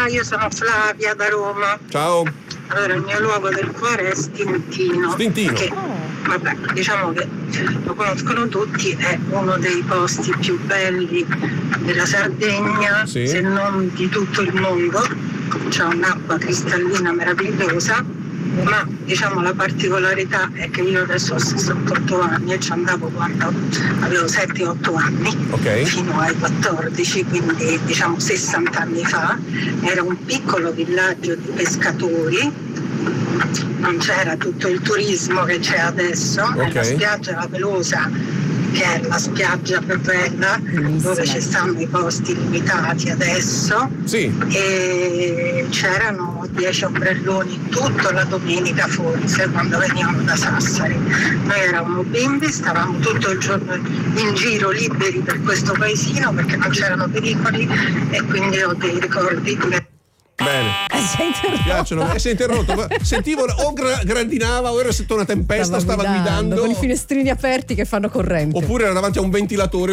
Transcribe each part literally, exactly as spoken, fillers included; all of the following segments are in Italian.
io sono Flavia da Roma. Ciao. Allora, il mio luogo del cuore è Stintino. Stintino. Che, vabbè, diciamo che lo conoscono tutti, è uno dei posti più belli della Sardegna, sì. se non di tutto il mondo. C'è un'acqua cristallina meravigliosa, ma diciamo la particolarità è che io adesso ho sessantotto anni e ci andavo quando avevo sette otto anni, okay. fino ai quattordici, quindi diciamo sessanta anni fa. Era un piccolo villaggio di pescatori, non c'era tutto il turismo che c'è adesso, okay. La spiaggia La Pelosa, che è la spiaggia più bella, bellissima, dove ci stanno i posti limitati adesso, sì. E c'erano dieci ombrelloni tutta la domenica forse quando venivamo da Sassari. Noi eravamo bimbi, stavamo tutto il giorno in giro liberi per questo paesino perché non c'erano pericoli e quindi ho dei ricordi. Bene. Si è interrotto. Piacciono, eh, si è interrotto. Sentivo o gra- grandinava o era sotto una tempesta, stava, stava guidando, guidando. con i finestrini aperti che fanno corrente. Oppure era davanti a un ventilatore.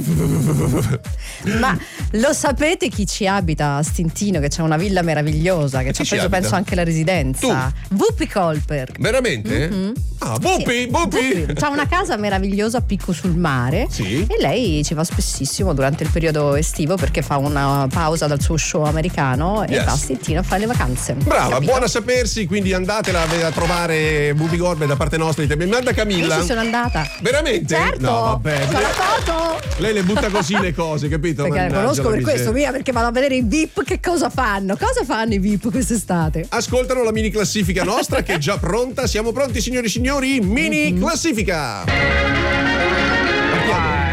Ma lo sapete chi ci abita a Stintino? Che c'è una villa meravigliosa che ci ha preso abita? penso anche la residenza. Whoopi Goldberg. Veramente? Mm-hmm. Ah, Whoopi, Whoopi. C'ha una casa meravigliosa a picco sul mare, sì. E lei ci va spessissimo durante il periodo estivo perché fa una pausa dal suo show americano, yes. E va a Stintino a fare le vacanze. Brava, capito? buona sapersi, quindi andatela a trovare Whoopi Goldberg da parte nostra. Mi manda Camilla. Io ci sono andata. Veramente? Certo. No, vabbè. C'ho la foto. Lei le butta così le cose, capito? Perché Mannaggia, la conosco per la questo, mia, perché vado a vedere i V I P che cosa fanno. Cosa fanno i V I P quest'estate? Ascoltano la mini classifica nostra che è già pronta. Siamo pronti, signori e signori? Mini mm-hmm. classifica. Partiamo.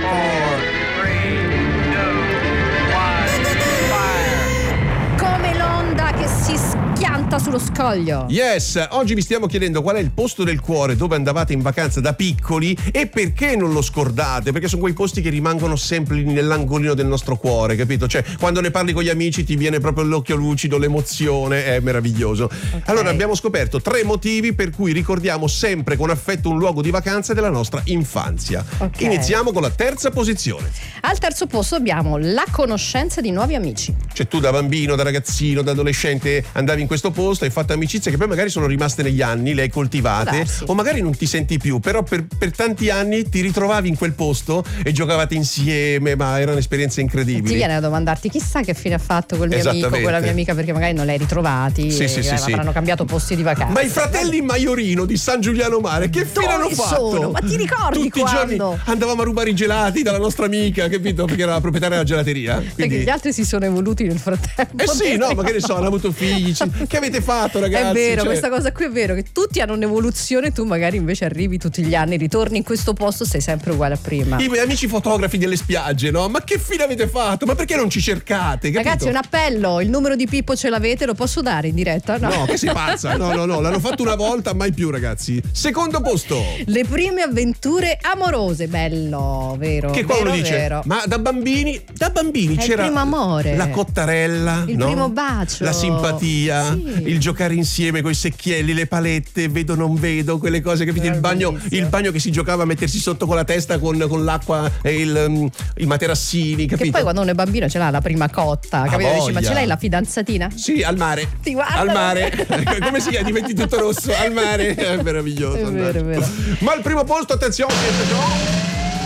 Schianta sullo scoglio. Yes, oggi vi stiamo chiedendo qual è il posto del cuore dove andavate in vacanza da piccoli e perché non lo scordate, perché sono quei posti che rimangono sempre lì nell'angolino del nostro cuore, capito? Cioè, quando ne parli con gli amici ti viene proprio l'occhio lucido, l'emozione, è meraviglioso. Okay. Allora abbiamo scoperto tre motivi per cui ricordiamo sempre con affetto un luogo di vacanza della nostra infanzia. Okay. Iniziamo con la terza posizione. Al terzo posto abbiamo la conoscenza di nuovi amici. Cioè tu da bambino, da ragazzino, da adolescente andavi in questo posto, hai fatto amicizie che poi magari sono rimaste negli anni, le hai coltivate, sì. O magari non ti senti più, però per, per tanti anni ti ritrovavi in quel posto e giocavate insieme, ma erano esperienze incredibili. Ti viene a domandarti chissà che fine ha fatto quel mio amico, quella mia amica, perché magari non l'hai ritrovati, sì, e sì, sì, avranno sì. cambiato posti di vacanza. Ma i fratelli Maiorino di San Giuliano Mare che fine hanno fatto? Sono? Ma ti ricordi tutti quando? i giorni andavamo a rubare i gelati dalla nostra amica, capito? Perché era la proprietaria della gelateria. Quindi... Perché gli altri si sono evoluti nel frattempo. Eh sì, no, ma che ne so, hanno avuto figli. Che avete fatto, ragazzi? È vero, cioè... questa cosa qui è vero, che tutti hanno un'evoluzione, tu magari invece arrivi tutti gli anni, ritorni in questo posto, sei sempre uguale a prima. I miei amici fotografi delle spiagge, no? Ma che fine avete fatto? Ma perché non ci cercate? Capito? Ragazzi, un appello, il numero di Pippo ce l'avete, lo posso dare in diretta? No, no che sei pazza. No, no, no, l'hanno fatto una volta, mai più, ragazzi. Secondo posto. Le prime avventure amorose, bello, vero? Che qua vero, uno dice, vero. ma da bambini, da bambini è c'era il primo amore, la cottarella, il no? primo bacio, la simpatia, sì. il giocare insieme coi secchielli, le palette, vedo non vedo, quelle cose, capite? Il bagno, il bagno che si giocava a mettersi sotto con la testa con, con l'acqua e il, um, i materassini, capito? Che poi quando uno è bambino ce l'ha la prima cotta, capito? Dici, ma ce l'hai la fidanzatina? Sì, al mare. Ti guarda. Al mare. Come si chiama? Diventi tutto rosso al mare. È meraviglioso. È vero, è vero. Ma al primo posto, attenzione, attenzione.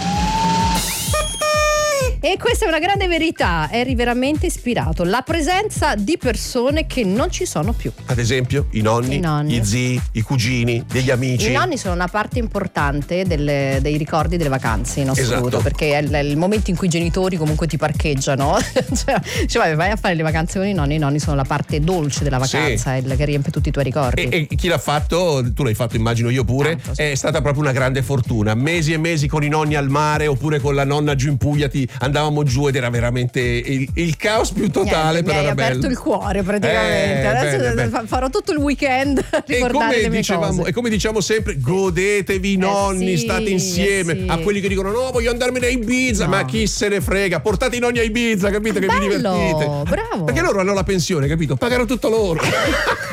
E questa è una grande verità, eri veramente ispirato. La presenza di persone che non ci sono più. Ad esempio, i nonni, I nonni. i zii, i cugini, degli amici. I nonni sono una parte importante delle, dei ricordi delle vacanze in assoluto, esatto. Perché è il, è il momento in cui i genitori comunque ti parcheggiano. cioè, cioè vai a fare le vacanze con i nonni, i nonni sono la parte dolce della vacanza, sì. Il che riempie tutti i tuoi ricordi. E, e chi l'ha fatto, tu l'hai fatto immagino io pure, Tanto, sì. È stata proprio una grande fortuna. Mesi e mesi con i nonni al mare oppure con la nonna giù in Puglia, ti andavamo giù ed era veramente il, il caos più totale. Niente, però mi hai era aperto bello. il cuore praticamente. Eh, Adesso bene, bene. farò tutto il weekend a e ricordare come le mie dicevamo, cose. e come diciamo sempre, godetevi i nonni, eh sì, state insieme. eh sì. A quelli che dicono no, voglio andarmene a Ibiza, No. ma chi se ne frega, portate i nonni a Ibiza, capito? Che Bello, vi divertite. bravo. Perché loro hanno la pensione, capito? Pagano tutto loro.